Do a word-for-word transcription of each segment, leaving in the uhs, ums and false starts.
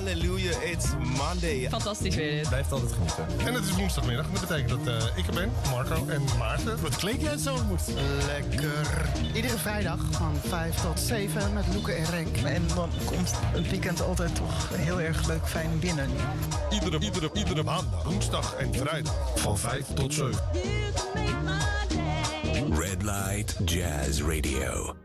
Hallelujah, it's Monday. Fantastisch weer dit. Blijft altijd genieten. En het is woensdagmiddag. Dat betekent dat uh, ik er ben, Marco en Maarten. Wat klink jij zo moet? Lekker. Iedere vrijdag van vijf tot zeven met Loeke en Renk. En dan komt een weekend altijd toch heel erg leuk fijn binnen. Iedere, iedere, iedere maandag, woensdag en vrijdag van vijf tot zeven. Red Light Jazz Radio.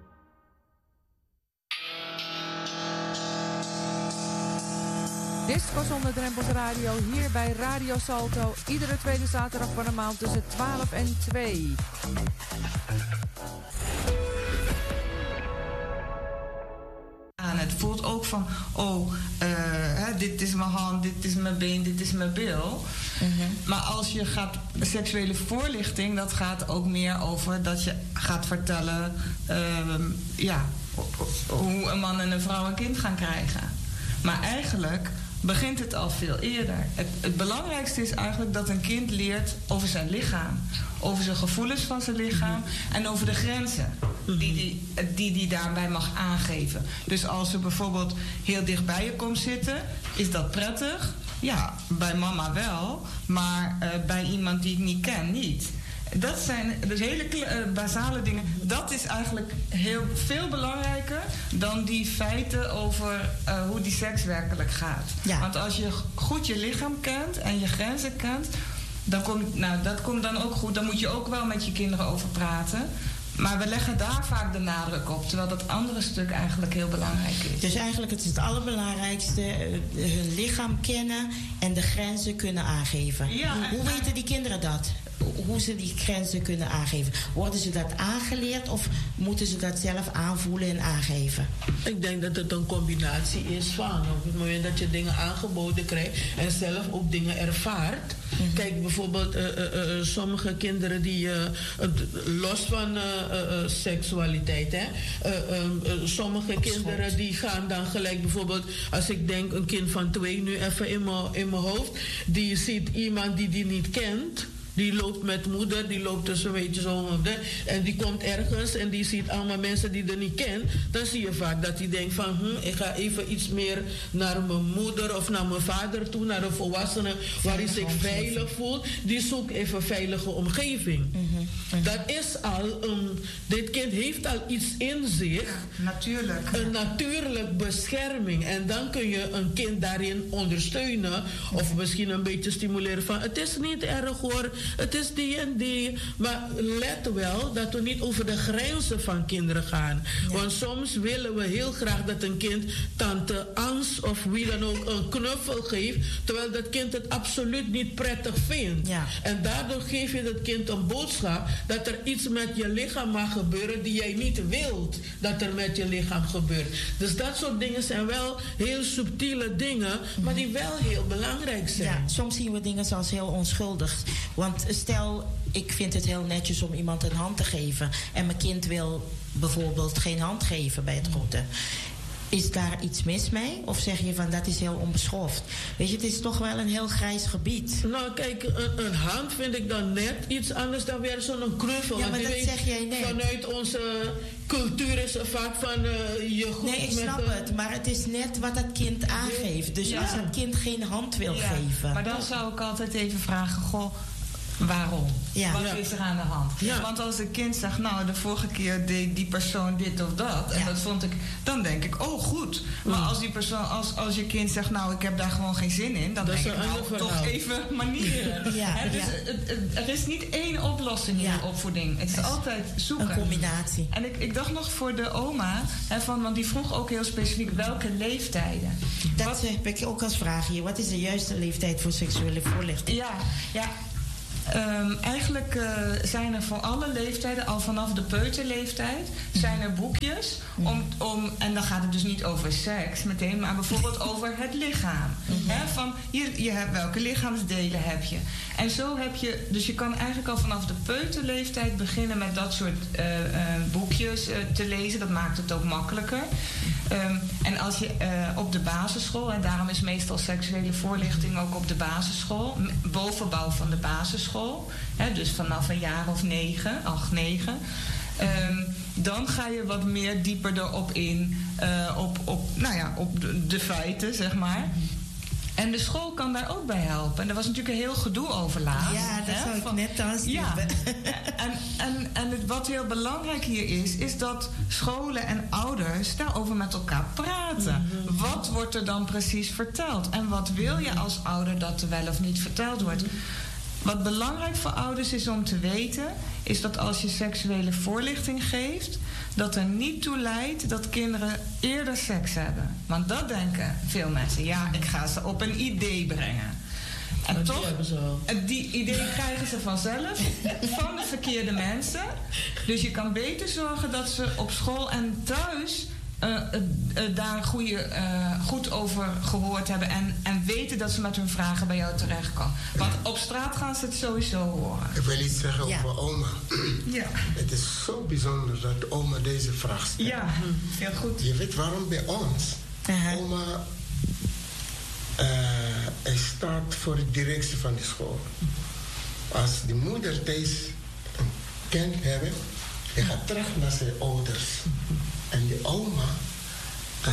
Disco zonder drempels radio hier bij Radio Salto. Iedere tweede zaterdag van de maand tussen twaalf en twee. Het voelt ook van, oh, uh, hè, dit is mijn hand, dit is mijn been, dit is mijn bil. Mm-hmm. Maar als je gaat, seksuele voorlichting, dat gaat ook meer over dat je gaat vertellen, uh, ja, hoe een man en een vrouw een kind gaan krijgen. Maar eigenlijk begint het al veel eerder. Het, het belangrijkste is eigenlijk dat een kind leert over zijn lichaam. Over zijn gevoelens van zijn lichaam. En over de grenzen die die, die die daarbij mag aangeven. Dus als ze bijvoorbeeld heel dicht bij je komt zitten, is dat prettig? Ja, bij mama wel. Maar uh, bij iemand die ik niet ken, niet. Dat zijn dus hele uh, basale dingen. Dat is eigenlijk heel veel belangrijker dan die feiten over uh, hoe die seks werkelijk gaat. Ja. Want als je goed je lichaam kent en je grenzen kent, dan komt, nou, dat komt dan ook goed. Dan moet je ook wel met je kinderen over praten. Maar we leggen daar vaak de nadruk op, terwijl dat andere stuk eigenlijk heel belangrijk is. Dus eigenlijk het is het allerbelangrijkste, uh, hun lichaam kennen en de grenzen kunnen aangeven. Ja, hoe, hoe weten die kinderen dat? Hoe ze die grenzen kunnen aangeven? Worden ze dat aangeleerd of moeten ze dat zelf aanvoelen en aangeven? Ik denk dat het een combinatie is van op het moment dat je dingen aangeboden krijgt en zelf ook dingen ervaart. Mm-hmm. Kijk, bijvoorbeeld uh, uh, uh, sommige kinderen die, uh, uh, los van uh, uh, seksualiteit, hè, uh, um, uh, sommige kinderen die gaan dan gelijk bijvoorbeeld, als ik denk een kind van twee nu even in mijn in mijn hoofd, die ziet iemand die die niet kent. Die loopt met moeder, die loopt dus een beetje zo. En die komt ergens en die ziet allemaal mensen die er niet kent. Dan zie je vaak dat hij denkt van, hm, ik ga even iets meer naar mijn moeder of naar mijn vader toe, naar een volwassene waar hij zich veilig voelt. Die zoekt even een veilige omgeving. Mm-hmm. Mm-hmm. Dat is al een, dit kind heeft al iets in zich. Natuurlijk. Een natuurlijk bescherming. En dan kun je een kind daarin ondersteunen. Of misschien een beetje stimuleren van, het is niet erg hoor. Het is die en die. Maar let wel dat we niet over de grenzen van kinderen gaan. Ja. Want soms willen we heel graag dat een kind tante Ans of wie dan ook een knuffel geeft. Terwijl dat kind het absoluut niet prettig vindt. Ja. En daardoor geef je dat kind een boodschap dat er iets met je lichaam mag gebeuren die jij niet wilt dat er met je lichaam gebeurt. Dus dat soort dingen zijn wel heel subtiele dingen, maar die wel heel belangrijk zijn. Ja, soms zien we dingen zoals heel onschuldig. Want stel, ik vind het heel netjes om iemand een hand te geven en mijn kind wil bijvoorbeeld geen hand geven bij het groeten. Is daar iets mis mee? Of zeg je van dat is heel onbeschoft? Weet je, het is toch wel een heel grijs gebied. Nou kijk, een, een hand vind ik dan net iets anders dan weer zo'n knuffel. Ja, maar dat weet, zeg jij net. Vanuit onze cultuur is er vaak van uh, je goed. Nee, ik snap met, uh, het. Maar het is net wat dat kind aangeeft. Dus ja. Als het kind geen hand wil ja. geven. Maar dan zou ik altijd even vragen, goh, waarom? Ja. Wat ja. is er aan de hand? Ja. Want als een kind zegt, nou, de vorige keer deed die persoon dit of dat. Ja. En dat vond ik, dan denk ik, oh goed. Maar mm. als die persoon, als, als je kind zegt, nou, ik heb daar gewoon geen zin in. Dan dat denk ik, nou, toch even manieren. Ja. He, dus ja. het, het, er is niet één oplossing in ja. de opvoeding. Het is altijd zoeken. Een combinatie. En ik, ik dacht nog voor de oma, he, van, want die vroeg ook heel specifiek, welke leeftijden? Dat Wat, heb ik ook als vraag hier. Wat is de juiste leeftijd voor seksuele voorlichting? Ja, ja. Um, eigenlijk uh, zijn er voor alle leeftijden, al vanaf de peuterleeftijd, zijn er boekjes. Om, om, en dan gaat het dus niet over seks meteen, maar bijvoorbeeld over het lichaam. Mm-hmm. He, van, je, je hebt, welke lichaamsdelen heb je? En zo heb je, dus je kan eigenlijk al vanaf de peuterleeftijd beginnen met dat soort uh, uh, boekjes uh, te lezen. Dat maakt het ook makkelijker. Um, en als je uh, op de basisschool, en daarom is meestal seksuele voorlichting ook op de basisschool, bovenbouw van de basisschool, hè, dus vanaf een jaar of negen, acht, negen. Um, dan ga je wat meer dieper erop in, uh, op, op, nou ja, op de, de feiten, zeg maar. En de school kan daar ook bij helpen. En er was natuurlijk een heel gedoe over laatst. Ja, dat hè, zou ik van, net aanstippen. Ja. en en, en het, wat heel belangrijk hier is, is dat scholen en ouders daarover met elkaar praten. Mm-hmm. Wat wordt er dan precies verteld? En wat wil je als ouder dat er wel of niet verteld wordt? Wat belangrijk voor ouders is om te weten, is dat als je seksuele voorlichting geeft, dat er niet toe leidt dat kinderen eerder seks hebben. Want dat denken veel mensen. Ja, ik ga ze op een idee brengen. En maar toch, die hebben ze al. die idee krijgen ze vanzelf van de verkeerde mensen. Dus je kan beter zorgen dat ze op school en thuis Uh, uh, uh, daar goeie, uh, goed over gehoord hebben en, en weten dat ze met hun vragen bij jou terecht kan. Want op straat gaan ze het sowieso horen. Ik wil iets zeggen ja. over oma. Ja. Het is zo bijzonder dat oma deze vraag stelt. Ja, heel goed. Je weet waarom bij ons? Uh-huh. Oma uh, staat voor de directie van de school. Als de moeder deze een kind hebben, je gaat terug naar zijn ouders. En de oma, uh,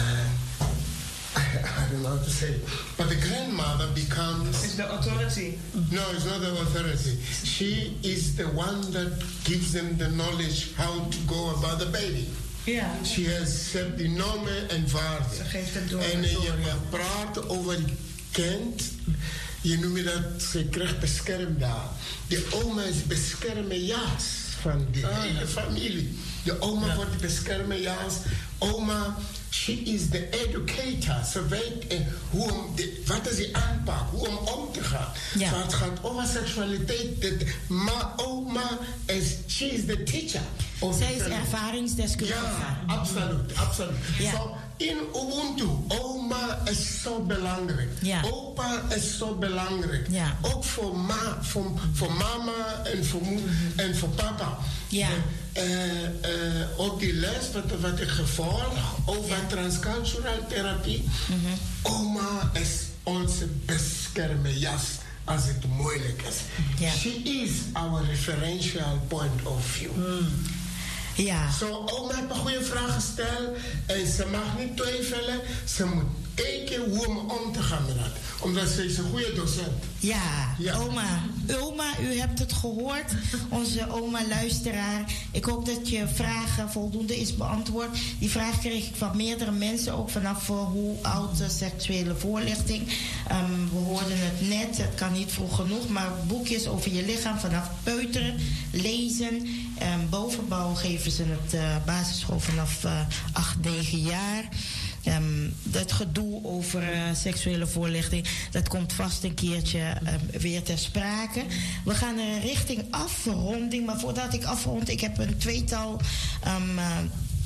I, I don't know how to say it, but the grandmother becomes... Is the authority. No, it's not the authority. She is the one that gives them the knowledge how to go about the baby. Yeah. She has set de normen en waarden. Ze geeft het door. En uh, je gaat praten over het kind. Je noemt dat, ze krijgt beschermdaad. De oma is beschermjaars van de oh, hele ja. familie. De oma ja. wordt de beschermjaars. Oma, she is the educator. Ze weet uh, hoe om de, wat is de aanpak, hoe om om te gaan. Ja. So het gaat over seksualiteit. Dat, maar oma, is, she is the teacher. Zij is ervaringsdeskundige. Ja, absoluut, absoluut. Ja. So, in Ubuntu, oma is zo belangrijk. Ja. Opa is zo belangrijk. Ja. Ook voor, ma, voor, voor mama en voor, mo- en voor papa. Ja. Uh, uh, ook die les wat, wat ik gevolgd over ja. transcultural therapie. Mm-hmm. Oma is onze beschermjas als het moeilijk is. Ja. She is our referential point of view. Mm. Ja. Zo, so, oma heeft een goede vraag gesteld en ze mag niet twijfelen. Ze moet kijken hoe om om te gaan met dat. Omdat ze is een goede docent. Ja, ja, oma. Oma, u hebt het gehoord. Onze oma-luisteraar. Ik hoop dat je vragen voldoende is beantwoord. Die vraag kreeg ik van meerdere mensen. Ook vanaf uh, hoe oud de seksuele voorlichting. Um, we hoorden het net. Het kan niet vroeg genoeg. Maar boekjes over je lichaam vanaf peuteren. Lezen. Um, bovenbouw geven ze het uh, basisschool vanaf uh, acht, negen jaar. Um, dat gedoe over uh, seksuele voorlichting, dat komt vast een keertje um, weer ter sprake. We gaan er richting afronding, maar voordat ik afrond, ik heb een tweetal. Um, uh,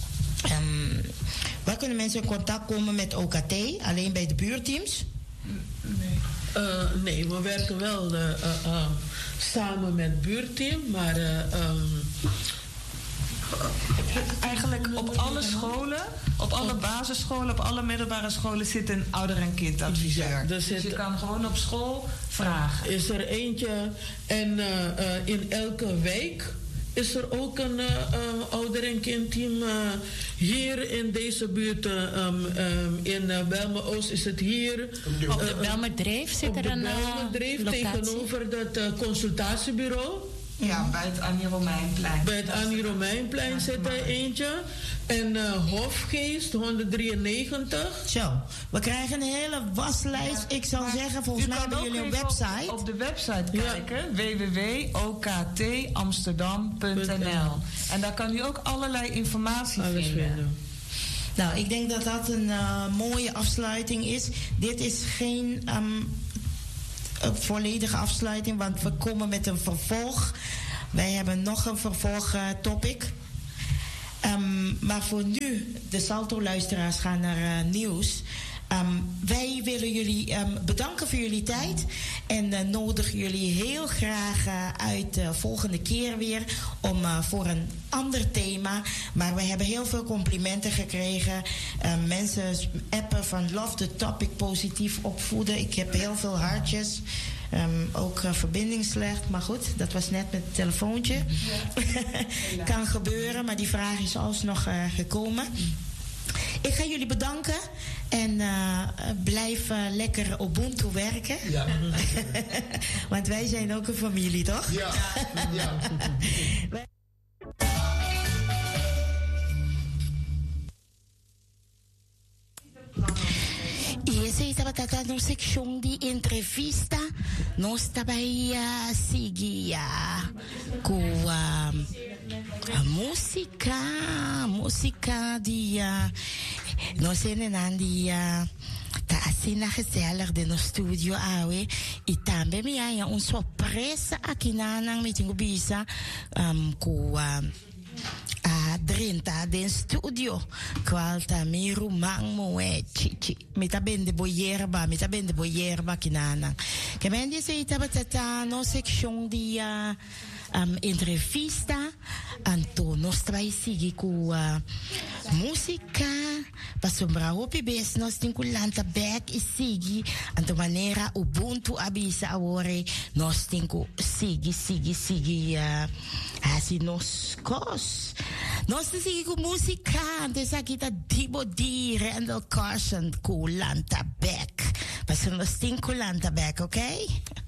um, waar kunnen mensen in contact komen met O K T? Alleen bij de buurteams? Nee. Uh, nee, we werken wel uh, uh, uh, samen met buurteam, maar uh, um, eigenlijk op alle scholen, op alle basisscholen, op alle middelbare scholen zit een ouder- en kindadviseur. Ja, dus zit, je kan gewoon op school vragen. Is er eentje en uh, uh, in elke wijk is er ook een uh, uh, ouder- en kindteam. Uh, hier in deze buurt, uh, um, um, in uh, Bijlmer-Oost is het hier. Op de Bijlmer-Dreef zit er een Bijlmer-Dreef tegenover dat uh, consultatiebureau. Ja, bij het Annie Romeinplein. Bij het Annie Romeinplein zit er eentje. En uh, Hofgeest, honderdrieënnegentig. Zo, we krijgen een hele waslijst. Ja. Ik zou ja. zeggen, volgens mij hebben jullie een website. Op, op de website kijken, ja. w w w punt o k t amsterdam punt n l. En daar kan u ook allerlei informatie Alles vinden. vinden. Nou, ik denk dat dat een uh, mooie afsluiting is. Dit is geen... Um, een volledige afsluiting, want we komen met een vervolg. Wij hebben nog een vervolg uh, topic. Um, maar voor nu, de Salto-luisteraars gaan naar uh, nieuws. Um, wij willen jullie um, bedanken voor jullie tijd. En uh, nodigen jullie heel graag uh, uit de uh, volgende keer weer. Om uh, voor een ander thema. Maar we hebben heel veel complimenten gekregen. Uh, mensen appen van love the topic, positief opvoeden. Ik heb heel veel hartjes. Um, ook uh, verbinding slecht, maar goed, dat was net met het telefoontje. Ja. Kan gebeuren, maar die vraag is alsnog uh, gekomen. Ik ga jullie bedanken en uh, blijf uh, lekker Ubuntu werken. Ja. Want wij zijn ook een familie, toch? Ja. Ja. Essa estava tratando no section di entrevista. Nós também uh, seguia com uh, a música, música de uh, nós zijn die uh, tá assim na gezellig de no studio awe e também me há uma surpresa aqui na na meeting bisa um, com uh, a Drinta den studio qualta miru mangmo e chichi mita bende boyerba mita bende boyerba kinana che men di sei tabata no section di uh, um, entrevista anto nostra sigi cu uh, musica pasombra hopi bes nos tinkulanta back is sigi anto manera ubuntu abisa awore nos tinku sigi sigi sigi uh, asi nos kos nos sigi cu musica antes aqui tá dibo di Randall Carson kulanta back paso nos tinkulanta back, okay?